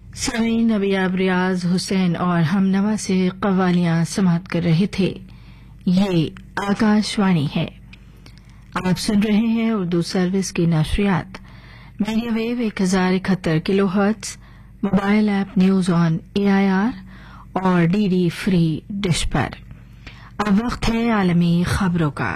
सामीन अभी आप रियाज हुसैन और हमनवा से कव्वालियां समाप्त कर रहे थे। ये आकाशवाणी है। आप सुन रहे हैं उर्दू सर्विस की नशरियात। Media wave 1071 kilohertz, mobile app news on AIR और DD फ्री डिश पर। अब वक्त है आलमी खबरों का।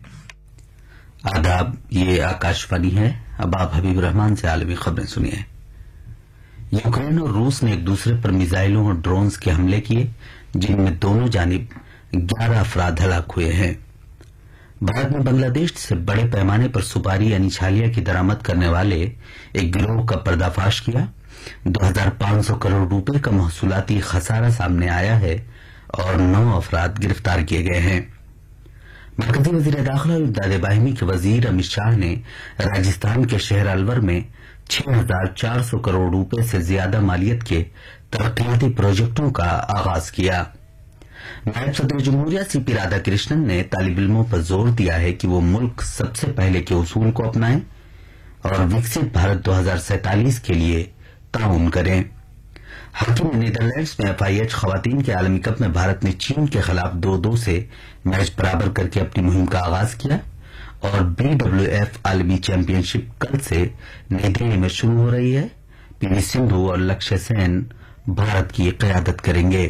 आदाब, ये आकाशवाणी है। अब आप हबीब रहमान से आलमी खबरें सुनिए। यूक्रेन और रूस ने एक दूसरे पर मिसाइलों और ड्रोन्स के हमले किए, जिनमें दोनों जानिब 11 अफराद हलाक हुए हैं। भारत ने बांग्लादेश से बड़े पैमाने पर सुपारी यानी छालिया की दरामद करने वाले एक गिरोह का पर्दाफाश किया। 2500 करोड़ रुपए का महसूलाती खसारा सामने आया है और 9 अफराद गिरफ्तार किए गए हैं। मरकजी वजीर दाखिला और इमदाद बाहिमी के वजीर अमित शाह ने राजस्थान के शहर अलवर में 6400 करोड़ रुपए से ज्यादा मालियत के तरक्याती प्रोजेक्टों का आगाज किया। नायब सदर जमहूरिया CP राधाकृष्णन ने तालिब इल्मों पर जोर दिया है कि वो मुल्क सबसे पहले के उसूल को अपनाएं और विकसित भारत 2047 के लिए ताउन करें। हॉकी में नीदरलैंड्स में FIH खवातीन के आलमी कप में भारत ने चीन के खिलाफ 2-2 से मैच बराबर करके अपनी मुहिम का आगाज किया और BWF आलमी चैंपियनशिप कल से नई दिल्ली में शुरू हो रही है। PV सिंधु और लक्ष्य सेन भारत की क़यादत करेंगे।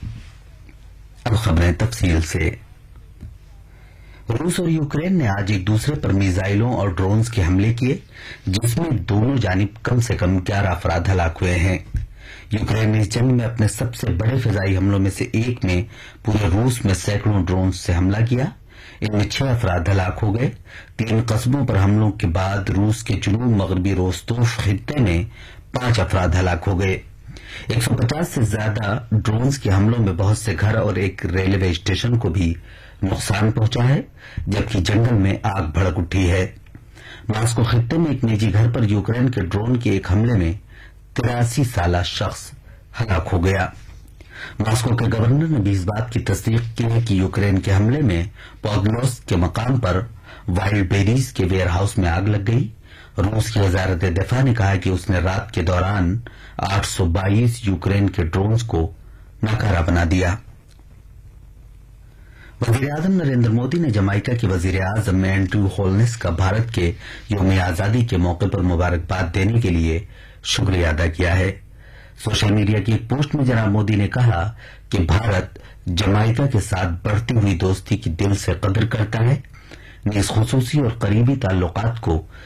अब खबरें तफसील से। रूस और यूक्रेन ने आज एक दूसरे पर मिसाइलों और ड्रोन्स के हमले किए, जिसमें दोनों जानिब कम से कम 11 अफराद हलाक हुए हैं। यूक्रेन ने इस जंग में अपने सबसे बड़े फिजाई हमलों में से एक में पूरे रूस में सैकड़ों ड्रोन्स से हमला किया। इनमें 6 अफराद हलाक हो गए। 3 कस्बों पर हमलों के बाद रूस के जनूब मगरबी रोस्तोफ खित्ते में 5 अफराद हलाक हो गए। 150 से ज्यादा ड्रोन्स के हमलों में बहुत से घर और एक रेलवे स्टेशन को भी नुकसान पहुंचा है, जबकि जंगल में आग भड़क उठी है। मॉस्को खित्ते में एक निजी घर पर यूक्रेन के ड्रोन के एक हमले में 83 साला शख्स हलाक हो गया। मॉस्को के गवर्नर ने भी इस बात की तस्दीक की है कि यूक्रेन के हमले में पॉडलोस्क के मकाम पर वाइल्ड बेरीज के वेयर हाउस में आग लग गई। रूस की वजारत दिफा ने कहा कि उसने रात के दौरान 822 यूक्रेन के ड्रोन्स को नाकारा बना दिया। वजीर आजम नरेंद्र मोदी ने जमाइका के वजीर आजम एंड्रू होलनेस का भारत के यौम आजादी के मौके पर मुबारकबाद देने के लिए शुक्रिया अदा किया है। सोशल मीडिया की एक पोस्ट में जनाब मोदी ने कहा कि भारत जमाइका के साथ बढ़ती हुई दोस्ती की दिल से कदर करता है, नीज़ खुसूसी और करीबी ताल्लुकात को